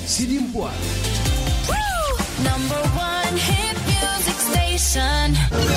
Sidimpuan. Number one hit music station.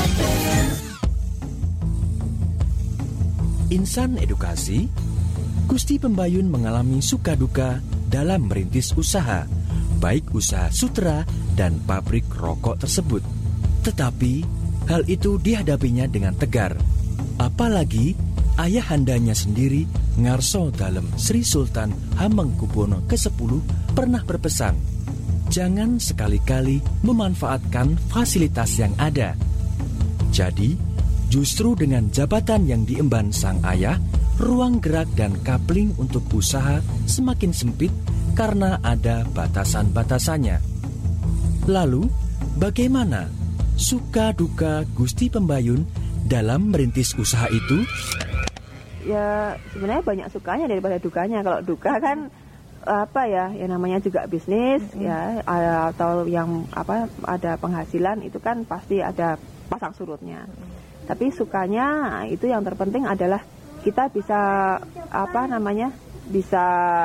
Insan Edukasi, Gusti Pembayun mengalami suka duka dalam merintis usaha, baik usaha sutera dan pabrik rokok tersebut. Tetapi hal itu dihadapinya dengan tegar. Apalagi ayahandanya sendiri, Ngarso Dalem Sri Sultan Hamengkubuwono ke-10 pernah berpesan, jangan sekali-kali memanfaatkan fasilitas yang ada. Jadi, justru dengan jabatan yang diemban sang ayah, ruang gerak dan kapling untuk usaha semakin sempit karena ada batasan-batasannya. Lalu, bagaimana suka duka Gusti Pembayun dalam merintis usaha itu? Ya, sebenarnya banyak sukanya daripada dukanya. Kalau duka kan ya namanya juga bisnis ya, atau yang ada penghasilan itu kan pasti ada pasang surutnya. Tapi sukanya itu yang terpenting adalah kita bisa bisa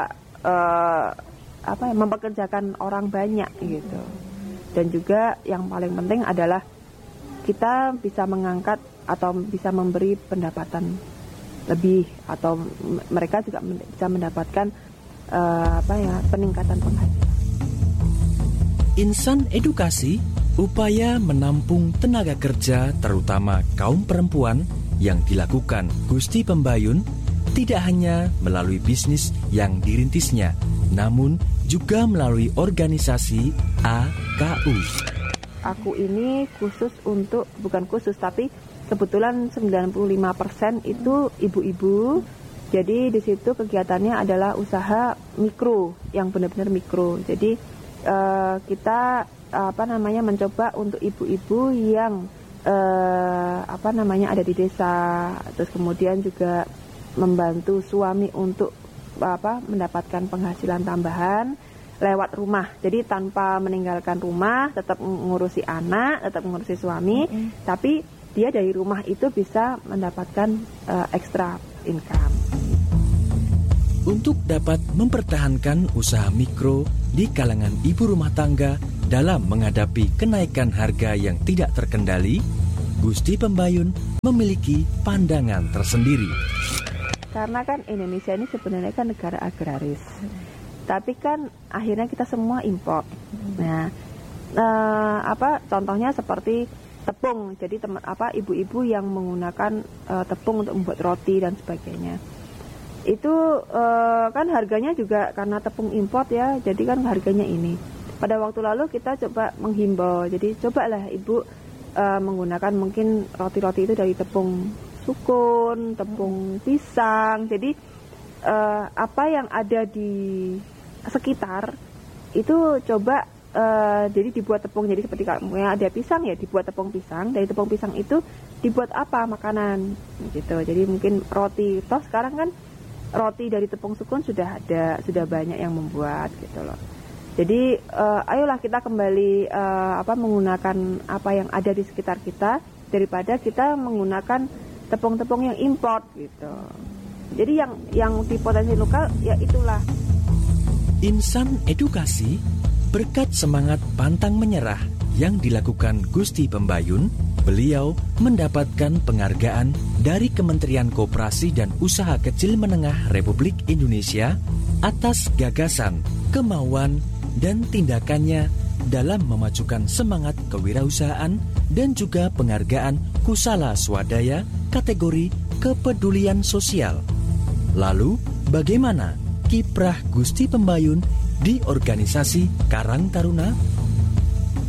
mempekerjakan orang banyak gitu. Dan juga yang paling penting adalah kita bisa mengangkat atau bisa memberi pendapatan lebih, atau mereka juga bisa mendapatkan peningkatan penghasilan. Insan Edukasi, upaya menampung tenaga kerja terutama kaum perempuan yang dilakukan Gusti Pembayun tidak hanya melalui bisnis yang dirintisnya, namun juga melalui organisasi AKU. Aku ini bukan khusus tapi kebetulan 95% itu ibu-ibu. Jadi di situ kegiatannya adalah usaha mikro, yang benar-benar mikro. Jadi kita mencoba untuk ibu-ibu yang ada di desa, terus kemudian juga membantu suami untuk mendapatkan penghasilan tambahan lewat rumah. Jadi tanpa meninggalkan rumah, tetap mengurusi anak, tetap mengurusi suami, tapi dia dari rumah itu bisa mendapatkan extra income. Untuk dapat mempertahankan usaha mikro di kalangan ibu rumah tangga dalam menghadapi kenaikan harga yang tidak terkendali, Gusti Pembayun memiliki pandangan tersendiri. Karena kan Indonesia ini sebenarnya kan negara agraris, tapi kan akhirnya kita semua impor. Nah, contohnya seperti tepung. Jadi ibu-ibu yang menggunakan tepung untuk membuat roti dan sebagainya. Itu kan harganya juga karena tepung import ya, jadi kan harganya ini. Pada waktu lalu kita coba menghimbau, jadi cobalah ibu menggunakan mungkin roti-roti itu dari tepung sukun, tepung pisang. Jadi apa yang ada di sekitar itu coba jadi dibuat tepung. Jadi seperti kalau ada pisang ya dibuat tepung pisang. Dari tepung pisang itu dibuat apa makanan gitu. Jadi mungkin roti, toh sekarang kan roti dari tepung sukun sudah banyak yang membuat gitu loh. Jadi ayolah kita kembali menggunakan apa yang ada di sekitar kita daripada kita menggunakan tepung-tepung yang import gitu. Jadi yang di potensi lokal ya itulah. Insan Edukasi, berkat semangat pantang menyerah yang dilakukan Gusti Pembayun, beliau mendapatkan penghargaan dari Kementerian Koperasi dan Usaha Kecil Menengah Republik Indonesia atas gagasan, kemauan, dan tindakannya dalam memajukan semangat kewirausahaan dan juga penghargaan Kusala Swadaya kategori kepedulian sosial. Lalu, bagaimana kiprah Gusti Pembayun di organisasi Karang Taruna?